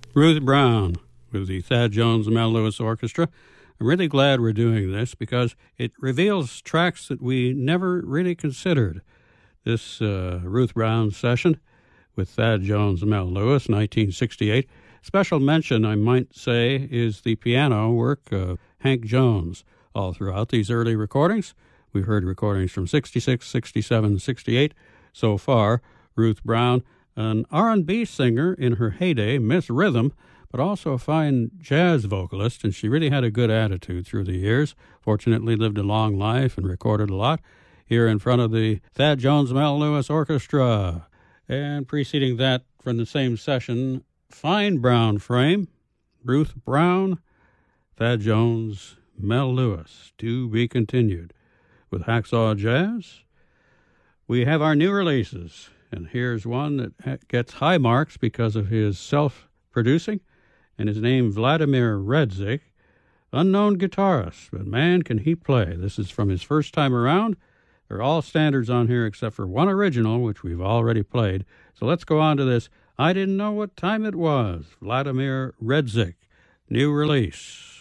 Ruth Brown with the Thad Jones and Mel Lewis Orchestra. I'm really glad we're doing this because it reveals tracks that we never really considered. This Ruth Brown session with Thad Jones and Mel Lewis, 1968. Special mention, I might say, is the piano work of Hank Jones. All throughout these early recordings, we've heard recordings from 66, 67, 68. So far, Ruth Brown, an R&B singer in her heyday, Miss Rhythm, but also a fine jazz vocalist, and she really had a good attitude through the years. Fortunately, lived a long life and recorded a lot here in front of the Thad Jones Mel Lewis Orchestra. And preceding that, from the same session, fine brown frame, Ruth Brown, Thad Jones, Mel Lewis, to be continued. With Hacksaw Jazz, we have our new releases, and here's one that gets high marks because of his self-producing, and his name Vladimir Redzik, unknown guitarist, but man can he play. This is from his first time around. They're all standards on here except for one original, which we've already played. So let's go on to this I Didn't Know What Time It Was, Vladimir Redzik, new release.